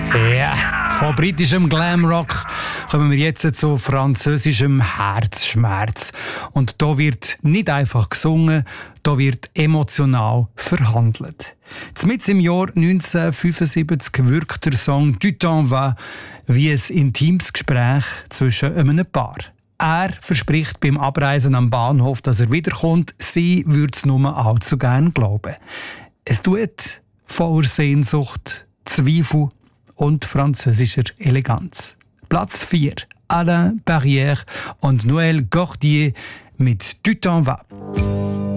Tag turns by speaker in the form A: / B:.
A: Ja, von britischem Glamrock kommen wir jetzt zu französischem Herzschmerz. Und da wird nicht einfach gesungen, da wird emotional verhandelt. Mitten im Jahr 1975 wirkt der Song «Du t'en vas» wie ein intimes Gespräch zwischen einem Paar. Er verspricht beim Abreisen am Bahnhof, dass er wiederkommt. Sie würde es nur allzu gern glauben. Es tut voller Sehnsucht, Zweifel und französischer Eleganz. Platz 4. Alain Barrière und Noël Gordier mit «Du t'en vas».